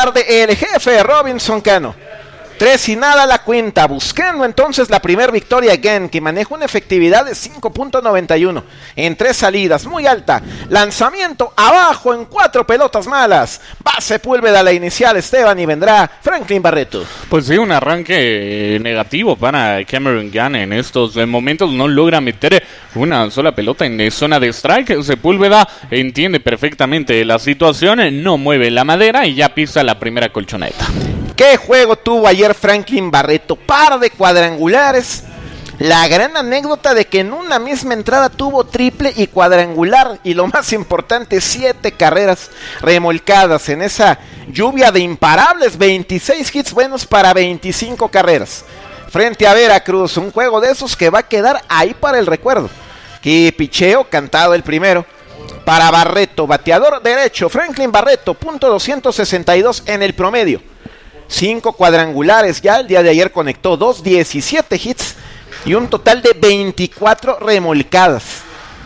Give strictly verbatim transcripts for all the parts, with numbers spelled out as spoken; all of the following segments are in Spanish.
tarde el jefe Robinson Cano. Tres y nada la cuenta, buscando entonces la primer victoria again, que maneja una efectividad de cinco punto noventa y uno en tres salidas, muy alta. Lanzamiento abajo en cuatro pelotas malas. Base Sepúlveda la inicial, Esteban, y vendrá Franklin Barreto. Pues sí, un arranque negativo para Cameron Gunn en estos momentos. No logra meter una sola pelota en zona de strike. Sepúlveda entiende perfectamente la situación, no mueve la madera y ya pisa la primera colchoneta. ¿Qué juego tuvo ayer Franklin Barreto? Par de cuadrangulares. La gran anécdota de que en una misma entrada tuvo triple y cuadrangular. Y lo más importante, siete carreras remolcadas en esa lluvia de imparables. veintiséis hits buenos para veinticinco carreras. Frente a Veracruz, un juego de esos que va a quedar ahí para el recuerdo. Que picheo, cantado el primero. Para Barreto, bateador derecho, Franklin Barreto, punto doscientos sesenta y dos en el promedio. Cinco cuadrangulares, ya el día de ayer conectó dos, diecisiete hits y un total de veinticuatro remolcadas.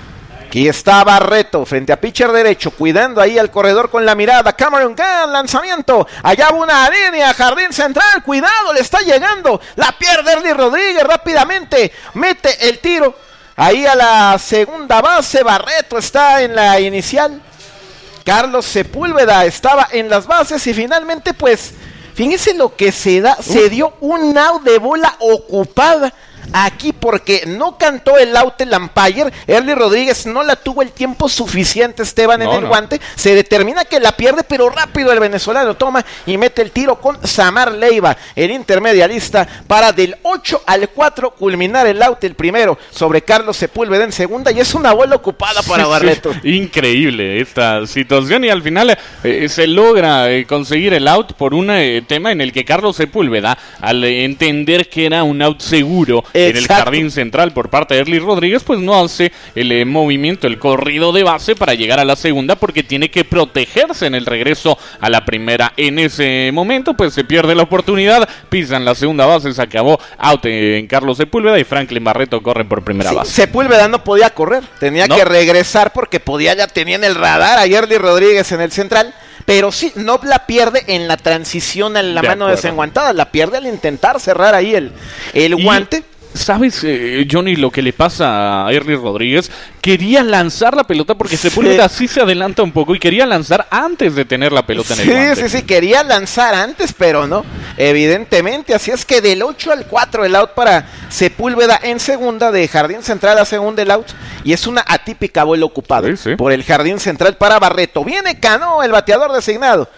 Aquí está Barreto frente a pitcher derecho, cuidando ahí al corredor con la mirada. Cameron Gunn, lanzamiento, allá va una línea, jardín central, cuidado, le está llegando, la pierde Erly Rodríguez rápidamente, mete el tiro ahí a la segunda base. Barreto está en la inicial, Carlos Sepúlveda estaba en las bases y finalmente pues... Fíjense lo que se da, se dio un out de bola ocupada aquí porque no cantó el out el umpire. Erly Rodríguez no la tuvo el tiempo suficiente, Esteban, no, en el no. guante. Se determina que la pierde, pero rápido el venezolano toma y mete el tiro con Samar Leiva, el intermedialista, para del ocho al cuatro culminar el out, el primero sobre Carlos Sepúlveda en segunda, y es una bola ocupada para sí, Barreto. Sí, increíble esta situación, y al final eh, se logra eh, conseguir el out por un eh, tema en el que Carlos Sepúlveda, al eh, entender que era un out seguro, en el jardín central por parte de Erly Rodríguez, pues no hace el eh, movimiento, el corrido de base para llegar a la segunda, porque tiene que protegerse en el regreso a la primera. En ese momento pues se pierde la oportunidad, pisan la segunda base, se acabó out en Carlos Sepúlveda y Franklin Barreto corre por primera sí, base. Sepúlveda no podía correr, tenía ¿No? que regresar porque podía, ya tenía en el radar a Erly Rodríguez en el central, pero sí, no la pierde en la transición a la de mano acuerdo. desenguantada, la pierde al intentar cerrar ahí el, el guante. ¿Sabes, eh, Johnny, lo que le pasa a Erly Rodríguez? Quería lanzar la pelota porque sí. Sepúlveda sí se adelanta un poco y quería lanzar antes de tener la pelota sí, en el guante. Sí, sí, sí, quería lanzar antes, pero no, evidentemente. Así es que del ocho al cuatro el out para Sepúlveda en segunda, de jardín central a segunda el out, y es una atípica bola ocupada sí, sí. por el jardín central para Barreto. Viene Cano, el bateador designado.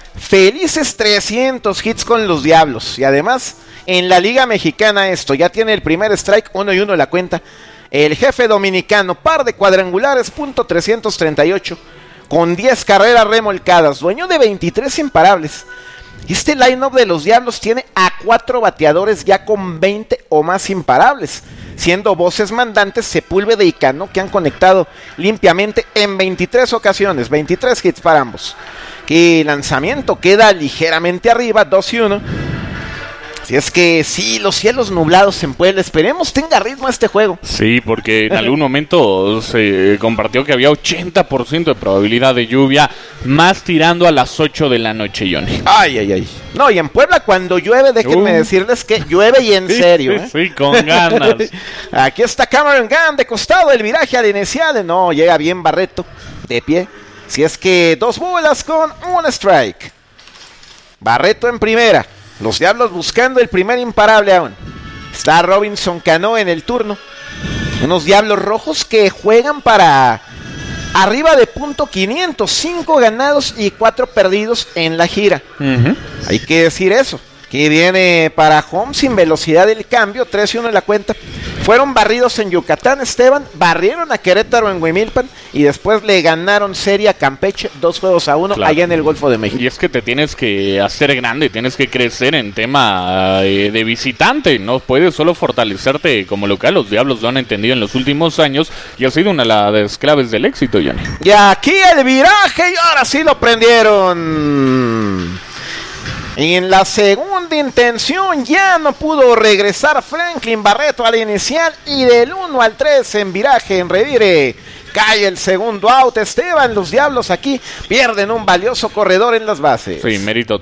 Felices trescientos hits con los Diablos, y además... En la Liga Mexicana esto, ya tiene el primer strike, uno y uno la cuenta. El jefe dominicano, par de cuadrangulares, punto trescientos treinta y ocho, con diez carreras remolcadas, dueño de veintitrés imparables. Este line-up de los Diablos tiene a cuatro bateadores ya con veinte o más imparables, siendo voces mandantes Sepúlveda y Cano, que han conectado limpiamente en veintitrés ocasiones, veintitrés hits para ambos. Que lanzamiento queda ligeramente arriba, dos y uno. Si es que sí, los cielos nublados en Puebla, esperemos tenga ritmo este juego. Sí, porque en algún momento se compartió que había ochenta por ciento de probabilidad de lluvia, más tirando a las ocho de la noche, Johnny. Ay, ay, ay. No, y en Puebla cuando llueve, déjenme uh. decirles que llueve y en sí, serio. Sí, ¿eh? sí, con ganas. Aquí está Cameron Gunn de costado, el viraje al inicial. No, llega bien Barreto, de pie. Si es que dos bolas con un strike. Barreto en primera. Los Diablos buscando el primer imparable aún. Está Robinson Cano en el turno. Unos Diablos rojos que juegan para arriba de punto quinientos. cinco ganados y cuatro perdidos en la gira. Uh-huh. Hay que decir eso. Que viene para home sin velocidad del cambio. tres y uno en la cuenta. Fueron barridos en Yucatán, Esteban. Barrieron a Querétaro en Huimilpan. Y después le ganaron serie a Campeche. Dos juegos a uno claro. allá en el Golfo de México. Y es que te tienes que hacer grande. Tienes que crecer en tema eh, de visitante. No puedes solo fortalecerte como local. Los Diablos lo han entendido en los últimos años. Y ha sido una de las claves del éxito, Johnny. Y aquí el viraje. Y ahora sí lo prendieron. En la segunda intención ya no pudo regresar Franklin Barreto al inicial, y del uno al tres en viraje, en revire, cae el segundo out. Esteban, los Diablos aquí pierden un valioso corredor en las bases. Sí, mérito